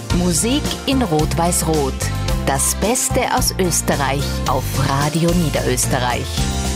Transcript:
Musik in Rot-Weiß-Rot. Das Beste aus Österreich auf Radio Niederösterreich.